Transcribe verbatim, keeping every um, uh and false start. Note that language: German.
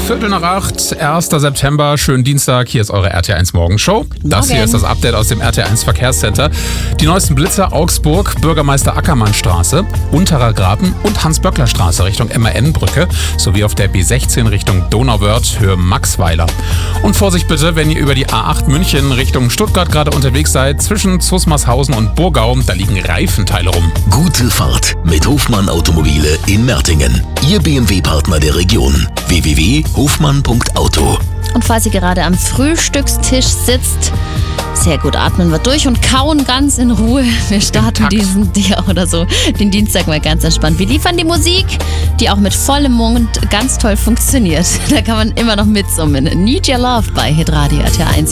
Viertel nach acht, erster September, schönen Dienstag. Hier ist eure R T eins Morgenshow. Das hier ist das Update aus dem R T eins Verkehrscenter. Die neuesten Blitzer Augsburg, Bürgermeister Ackermannstraße, Unterer Graben und Hans-Böckler-Straße Richtung M A N-Brücke sowie auf der B sechzehn Richtung Donauwörth, Höhe Maxweiler. Und Vorsicht bitte, wenn ihr über die A acht München Richtung Stuttgart gerade unterwegs seid, zwischen Zusmarshausen und Burgau, da liegen Reifenteile rum. Gute Fahrt mit Hofmann Automobile in Mertingen. Ihr B M W-Partner der Region. w w w punkt hofmann punkt auto. Und falls ihr gerade am Frühstückstisch sitzt, sehr gut, atmen wir durch und kauen ganz in Ruhe. Wir starten diesen, ja, oder so, den Dienstag mal ganz entspannt. Wir liefern die Musik, die auch mit vollem Mund ganz toll funktioniert. Da kann man immer noch mitsummen. Need Your Love bei Hitradio R T eins.